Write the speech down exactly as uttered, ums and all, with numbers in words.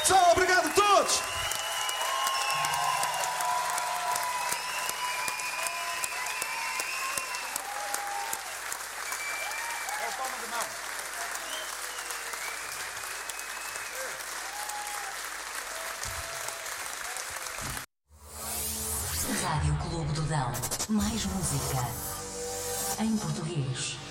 Tchau, obrigado a todos! Rádio Clube do Dão. Mais música em português.